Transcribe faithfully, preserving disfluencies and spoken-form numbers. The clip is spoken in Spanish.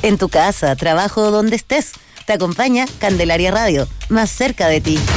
En tu casa, trabajo o donde estés, te acompaña Candelaria Radio, más cerca de ti.